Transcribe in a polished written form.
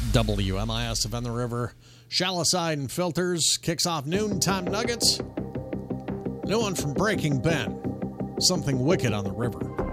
WMIS on the River. Shallow Side and Filters kicks off Noontime Nuggets. New one from Breaking Ben. Something Wicked on the River.